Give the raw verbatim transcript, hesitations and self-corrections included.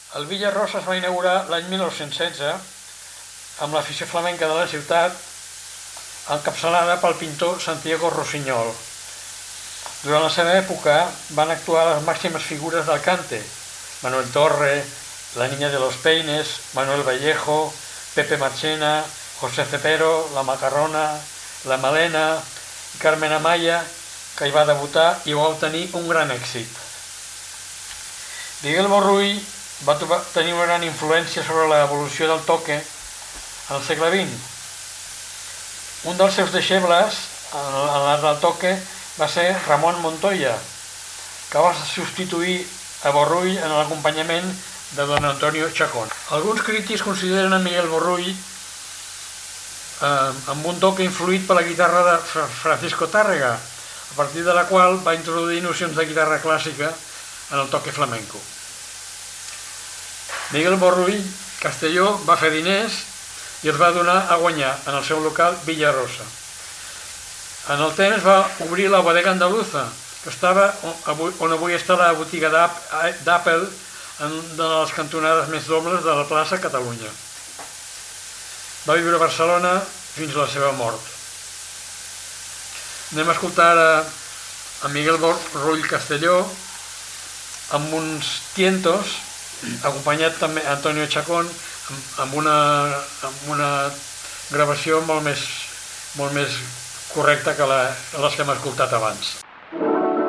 El Villa Rosa es va inaugurar l'any mil nou-cents setze amb l'afició flamenca de la ciutat, encapçalada pel pintor Santiago Rossinyol. Durant la seva època van actuar les màximes figures del cante: Manuel Torre, la Niña de los Peines, Manuel Vallejo, Pepe Marchena, José Cepero, la Macarrona, la Malena i Carmen Amaya, que hi va debutar i va obtenir un gran èxit. Miguel Borrull va tenir una gran influència sobre l'evolució del toque en el segle vint. Un dels seus deixebles en l'art del toque va ser Ramon Montoya, que va substituir a Borrull en l'acompanyament de don Antonio Chacón. Alguns crítics consideren a Miguel Borrull eh, amb un toque influït per la guitarra de Francisco Tárrega, a partir de la qual va introduir nocions de guitarra clàssica en el toque flamenco. Miguel Borrull Castelló va fer diners i els va donar a guanyar en el seu local Villa Rosa. En el temps va obrir la bodega andaluza, que estava on avui està la botiga d'Apple, en una de les cantonades més dobles de la plaça Catalunya. Va viure a Barcelona fins a la seva mort. Anem a escoltar a Miguel Borrull Castelló amb uns tientos, acompanyat també Antonio Chacón, amb una, amb una gravació molt més, molt més correcta que la, les que hem escoltat abans.